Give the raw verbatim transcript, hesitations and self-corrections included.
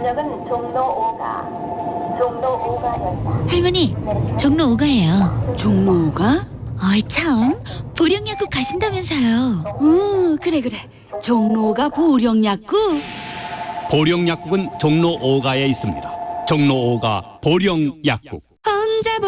저녁은 종로 오가, 종로 오가였다. 할머니, 종로 오가예요. 종로 오가? 어이 참, 보령약국 가신다면서요. 응, 그래 그래. 종로 오가 보령약국. 보령약국은 종로 오가에 있습니다. 종로 오가 보령약국.